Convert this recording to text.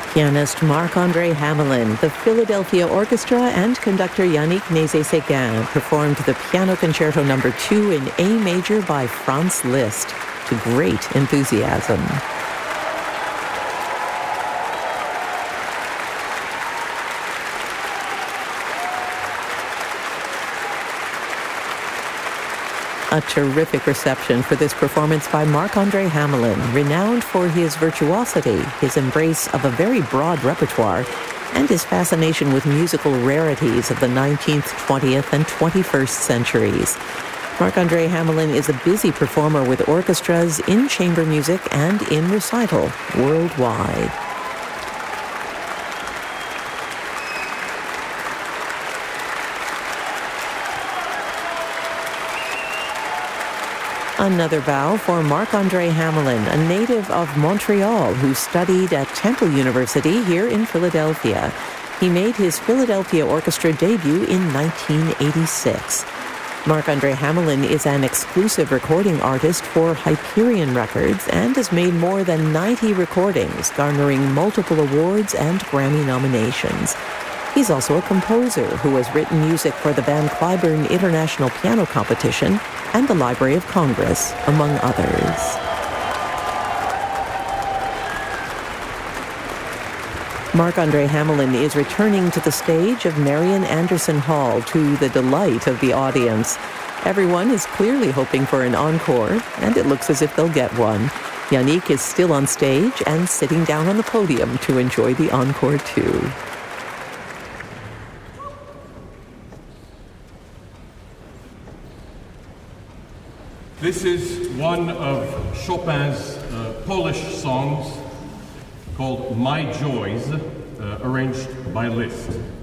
Pianist Marc-André Hamelin, the Philadelphia Orchestra, and conductor Yannick Nézet-Séguin performed the Piano Concerto No. 2 in A major by Franz Liszt to great enthusiasm. A terrific reception for this performance by Marc-André Hamelin, renowned for his virtuosity, his embrace of a very broad repertoire, and his fascination with musical rarities of the 19th, 20th, and 21st centuries. Marc-André Hamelin is a busy performer with orchestras in chamber music and in recital worldwide. Another bow for Marc-André Hamelin, a native of Montreal who studied at Temple University here in Philadelphia. He made his Philadelphia Orchestra debut in 1986. Marc-André Hamelin is an exclusive recording artist for Hyperion Records and has made more than 90 recordings, garnering multiple awards and Grammy nominations. He's also a composer who has written music for the Van Cliburn International Piano Competition and the Library of Congress, among others. Marc-André Hamelin is returning to the stage of Marian Anderson Hall to the delight of the audience. Everyone is clearly hoping for an encore, and it looks as if they'll get one. Yannick is still on stage and sitting down on the podium to enjoy the encore too. This is one of Chopin's Polish songs called My Joys, arranged by Liszt.